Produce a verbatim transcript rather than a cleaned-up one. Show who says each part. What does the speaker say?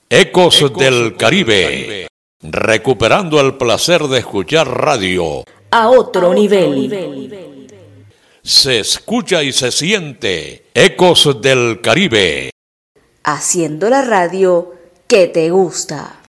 Speaker 1: Ecos, Ecos del Caribe. Caribe, recuperando el placer de escuchar radio
Speaker 2: a otro, a nivel. otro nivel.
Speaker 1: Se escucha y se siente Ecos del Caribe,
Speaker 2: haciendo la radio que te gusta.